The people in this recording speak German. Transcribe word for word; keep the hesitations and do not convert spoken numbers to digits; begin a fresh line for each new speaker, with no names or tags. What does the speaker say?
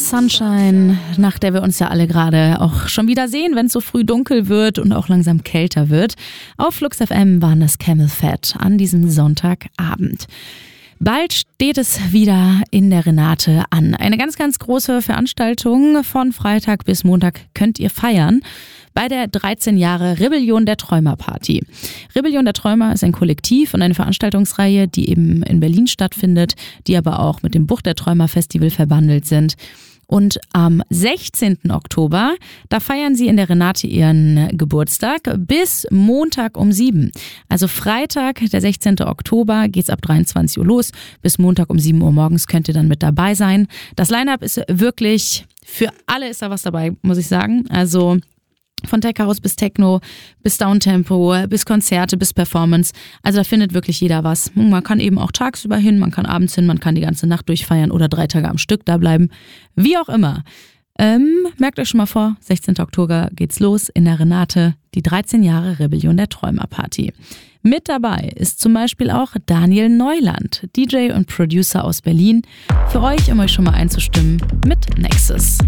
Sunshine, nach der wir uns ja alle gerade auch schon wieder sehen, wenn es so früh dunkel wird und auch langsam kälter wird. Auf Flux F M waren das Camel Fat an diesem Sonntagabend. Bald steht es wieder in der Renate an. Eine ganz, ganz große Veranstaltung von Freitag bis Montag könnt ihr feiern bei der dreizehn Jahre Rebellion der Träumer Party. Rebellion der Träumer ist ein Kollektiv und eine Veranstaltungsreihe, die eben in Berlin stattfindet, die aber auch mit dem Bucht der Träumer Festival verbandelt sind. Und am sechzehnten Oktober, da feiern sie in der Renate ihren Geburtstag bis Montag um sieben. Also Freitag, der sechzehnten Oktober, geht's ab dreiundzwanzig Uhr los. Bis Montag um sieben Uhr morgens könnt ihr dann mit dabei sein. Das Line-Up ist wirklich, für alle ist da was dabei, muss ich sagen. Also von Tech House bis Techno, bis Downtempo, bis Konzerte, bis Performance. Also da findet wirklich jeder was. Man kann eben auch tagsüber hin, man kann abends hin, man kann die ganze Nacht durchfeiern oder drei Tage am Stück da bleiben. Wie auch immer. Ähm, merkt euch schon mal vor, sechzehnten Oktober geht's los in der Renate, die dreizehn Jahre Rebellion der Träumer Party. Mit dabei ist zum Beispiel auch Daniel Neuland, D J und Producer aus Berlin. Für euch, um euch schon mal einzustimmen, mit Nexus.